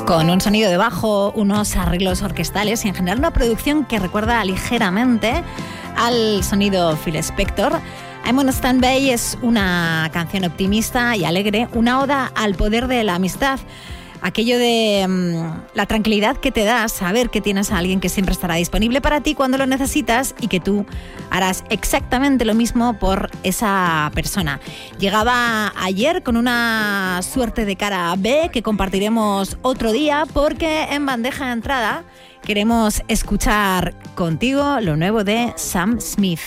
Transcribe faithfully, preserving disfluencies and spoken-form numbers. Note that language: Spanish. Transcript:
Con un sonido de bajo, unos arreglos orquestales y en general una producción que recuerda ligeramente al sonido Phil Spector. I'm on Standby es una canción optimista y alegre, una oda al poder de la amistad. Aquello de um, la tranquilidad que te da saber que tienes a alguien que siempre estará disponible para ti cuando lo necesitas y que tú harás exactamente lo mismo por esa persona. Llegaba ayer con una suerte de cara B que compartiremos otro día porque en bandeja de entrada queremos escuchar contigo lo nuevo de Sam Smith.